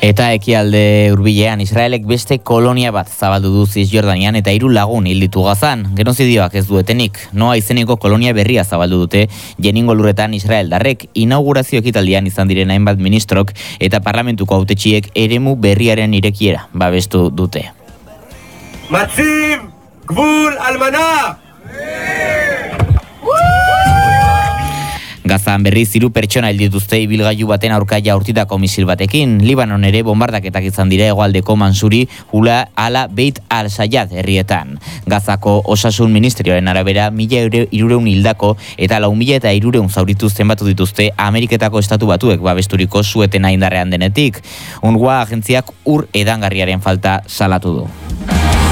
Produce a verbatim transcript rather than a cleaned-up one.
Eta ekialde hurbilean Israelek beste kolonia bat zabaldu du Zisjordanian eta hiru lagun hil ditu Gazan. Genozidioak ez duetenik. Noa izeneko kolonia berria zabaldu dute Jeningo lurretan Israeldarrek inaugurazio ekitaldian izan diren hainbat ministrok eta parlamentuko hautetsiek eremu berriaren irekiera babestu dute. Matzim Gvul Almana! Gazan berriz hiru pertsona hil dituzte ibilgailu baten aurka jaurtitako misil batekin. Libanon ere bombardaketak izan dira hegoaldeko Mansuri, Hula ala Beit al-Sayad herrietan. Gazako osasun ministerioaren arabera mila hirureun hildako eta lau mila eta hirureun zauritu zenbatu dituzte Ameriketako estatu batuek babesturiko suetena indarrean denetik. UNRWA agentziak ur edangarriaren falta salatu du.